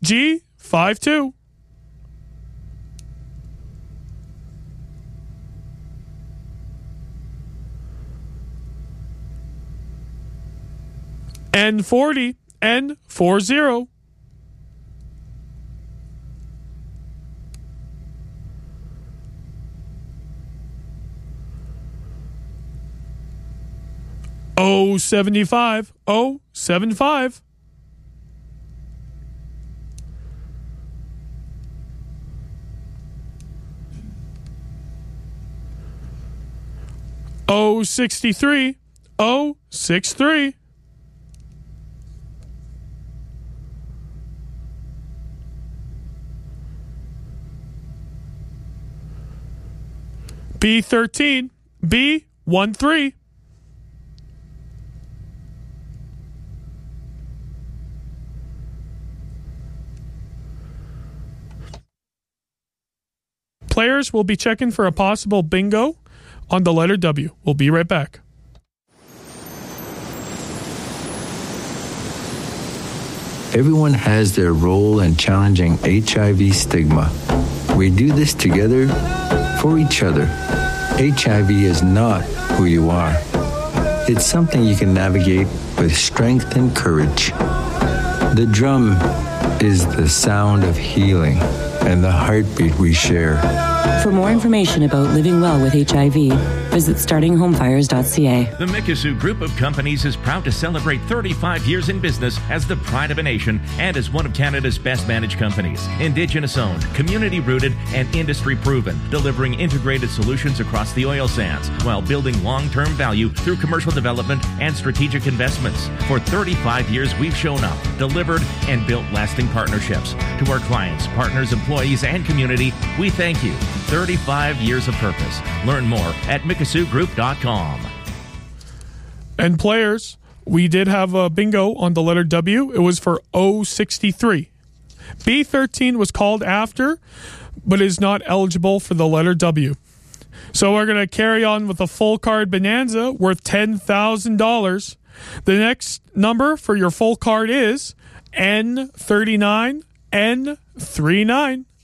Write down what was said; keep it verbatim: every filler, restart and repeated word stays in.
G five two. N forty. N forty. O seventy-five. O seventy-five. O sixty-three. O sixty-three. B thirteen. B thirteen. Players will be checking for a possible bingo on the letter W. We'll be right back. Everyone has their role in challenging H I V stigma. We do this together for each other. H I V is not who you are. It's something you can navigate with strength and courage. The drum is the sound of healing and the heartbeat we share. For more information about living well with H I V, visit starting home fires dot c a. The Mikisew Group of Companies is proud to celebrate thirty-five years in business as the pride of a nation and as one of Canada's best managed companies. Indigenous owned, community rooted, and industry proven, delivering integrated solutions across the oil sands while building long-term value through commercial development and strategic investments. For thirty-five years, we've shown up, delivered, and built lasting partnerships. To our clients, partners, employees, and community, we thank you. thirty-five years of purpose. Learn more at mikisew group dot com. And players, we did have a bingo on the letter W. It was for O sixty-three. B thirteen was called after, but is not eligible for the letter W. So we're going to carry on with a full card bonanza worth ten thousand dollars. The next number for your full card is N thirty-nine N thirty-nine.